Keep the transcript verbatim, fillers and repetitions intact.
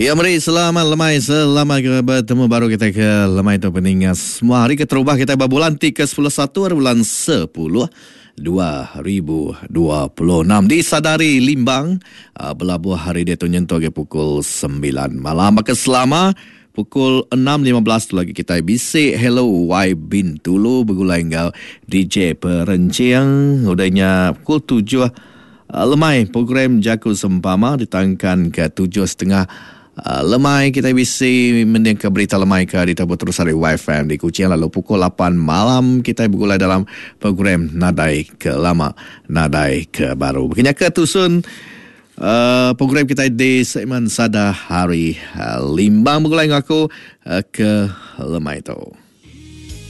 Ya, mari selamat lemai, selamat bertemu baru kita ke lemai tu peningat semua hari ke terubah kita bulan ke sepuluh satu bulan sepuluh dua ribu dua puluh enam di Sadari Limbang, uh, berlabuh hari dia tu nyentuh ke pukul sembilan malam. Maka selama pukul enam lima belas tu lagi kita bisik Hello Y Bin Tulu bergulai engkau D J Perenciang. Udahnya pukul tujuh uh, lemai program Jakul Sempama ditangkan ke tujuh setengah. Uh, lemai kita bisa mendengar berita lemai ke di Tabur Terus Hari Y F M di Kuching. Lalu pukul lapan malam kita bergulai dalam program Nadai ke Lama, Nadai ke Baru. Begini ke tusun uh, program kita di segmen Sada Hari uh, Limbang bergulai dengan aku uh, ke lemai tu.